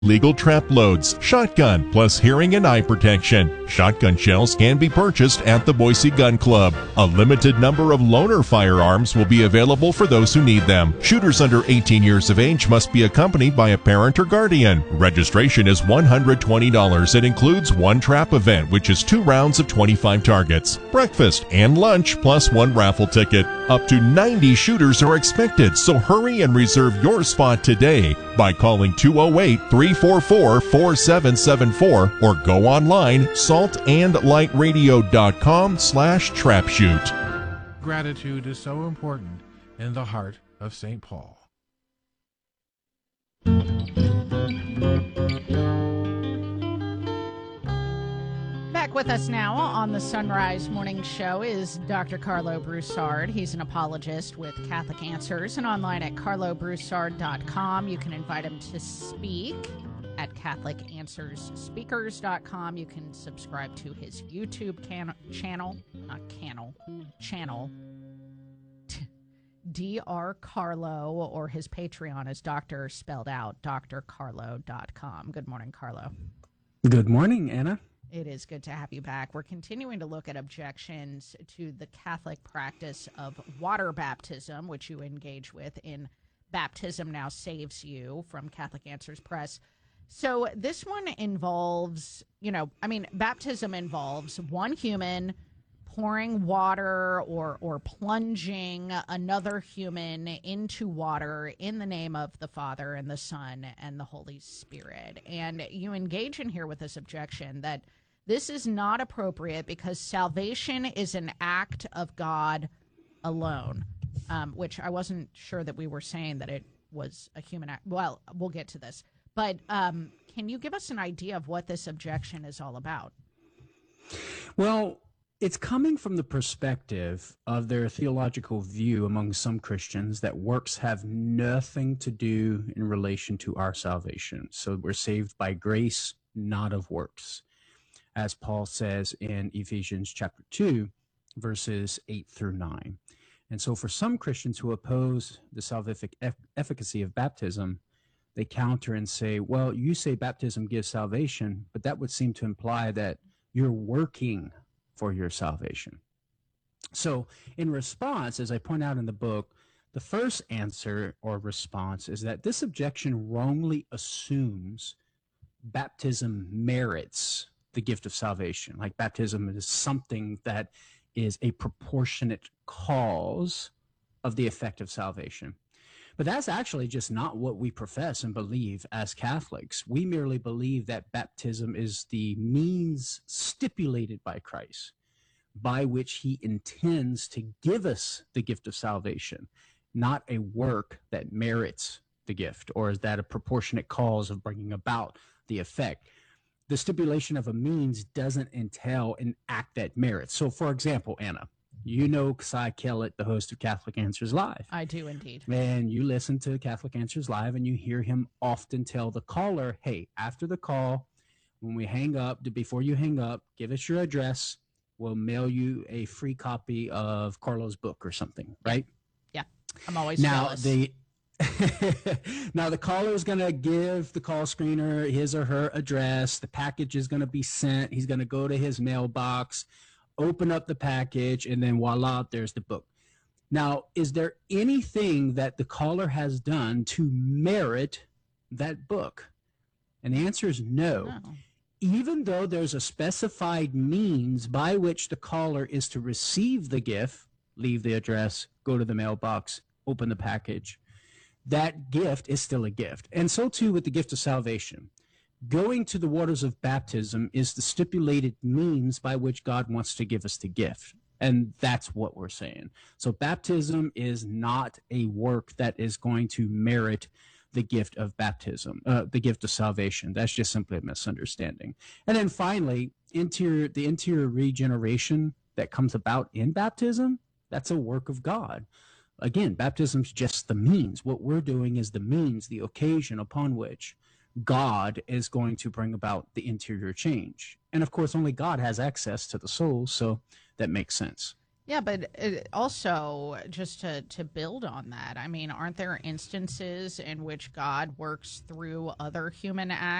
Legal trap loads, shotgun, plus hearing and eye protection. Shotgun shells can be purchased at the Boise Gun Club. A limited number of loaner firearms will be available for those who need them. Shooters under 18 years of age must be accompanied by a parent or guardian. Registration is $120. It includes one trap event, which is 2 rounds of 25 targets, breakfast and lunch, plus 1 raffle ticket. Up to 90 shooters are expected, so hurry and reserve your spot today by calling 208-344-4774 or go online saltandlightradio.com/trapshoot. Gratitude is so important in the heart of St. Paul. Back with us now on the Sunrise Morning Show is Dr. Carlo Broussard. He's an apologist with Catholic Answers and online at carlobroussard.com. You can invite him to speak at CatholicAnswersSpeakers.com. You can subscribe to his YouTube channel, Dr. Carlo, or his Patreon is Dr. spelled out, drcarlo.com. Good morning, Carlo. Good morning, Anna. It is good to have you back. We're continuing to look at objections to the Catholic practice of water baptism, which you engage with in Baptism Now Saves You from Catholic Answers Press. So this one involves, baptism involves one human pouring water or plunging another human into water in the name of the Father and the Son and the Holy Spirit. And you engage in here with this objection that this is not appropriate because salvation is an act of God alone, which I wasn't sure that we were saying that it was a human act. Well, we'll get to this. But can you give us an idea of what this objection is all about? Well, it's coming from the perspective of their theological view among some Christians that works have nothing to do in relation to our salvation. So we're saved by grace, not of works, as Paul says in Ephesians chapter 2, verses 8 through 9. And so for some Christians who oppose the salvific efficacy of baptism, they counter and say, well, you say baptism gives salvation, but that would seem to imply that you're working for your salvation. So in response, as I point out in the book, the first answer or response is that this objection wrongly assumes baptism merits the gift of salvation. Like baptism is something that is a proportionate cause of the effect of salvation. But that's actually just not what we profess and believe as Catholics. We merely believe that baptism is the means stipulated by Christ by which he intends to give us the gift of salvation, not a work that merits the gift, or is that a proportionate cause of bringing about the effect. The stipulation of a means doesn't entail an act that merits. So, for example, Anna, you know Cy Kellett, the host of Catholic Answers Live. I do indeed. And you listen to Catholic Answers Live, and you hear him often tell the caller, hey, after the call, when we hang up, before you hang up, give us your address. We'll mail you a free copy of Carlo's book or something, right? Yeah, I'm always jealous. Now the caller is going to give the call screener his or her address. The package is going to be sent. He's going to go to his mailbox, open up the package, and then voila, there's the book. Now, is there anything that the caller has done to merit that book? And the answer is no. Even though there's a specified means by which the caller is to receive the gift, leave the address, go to the mailbox, open the package, that gift is still a gift. And so too with the gift of salvation. Going to the waters of baptism is the stipulated means by which God wants to give us the gift. And that's what we're saying. So baptism is not a work that is going to merit the gift of baptism, the gift of salvation. That's just simply a misunderstanding. And then finally, the interior regeneration that comes about in baptism, that's a work of God. Again, baptism's just the means. What we're doing is the means, the occasion upon which God is going to bring about the interior change. And of course, only God has access to the soul, so that makes sense. Yeah, but also just to build on that, I mean, aren't there instances in which God works through other human acts